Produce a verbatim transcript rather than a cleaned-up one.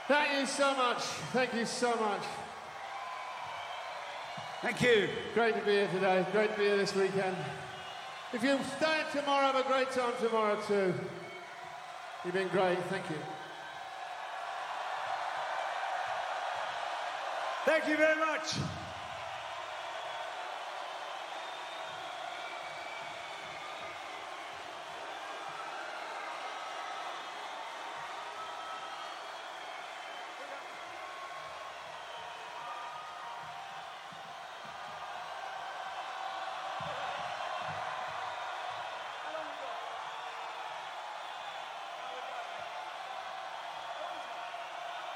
Thank you so much. Thank you so much. Thank you. Great to be here today. Great to be here this weekend. If you stay tomorrow, have a great time tomorrow too. You've been great. Thank you. Thank you very much.